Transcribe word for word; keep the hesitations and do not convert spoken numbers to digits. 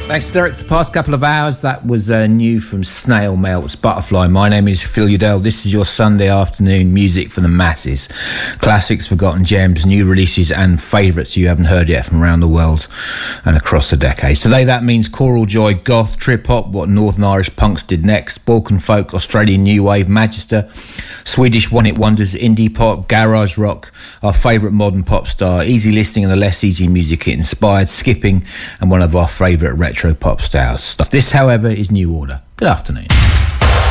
Thanks, Derek, for the past couple of hours. That was uh, new from Snail Melt's Butterfly. My name is Phil Udell. This is your Sunday afternoon music for the masses. Classics, forgotten gems, new releases and favourites you haven't heard yet from around the world and across the decades. Today that means choral joy, goth, trip-hop, what Northern Irish punks did next, Balkan folk, Australian new wave, Magister, Swedish one-hit wonders, indie pop, garage rock, our favourite modern pop star, easy listening and the less easy music it inspired, skipping, and one of our favourite retro pop stars. This, however, is New Order. Good afternoon.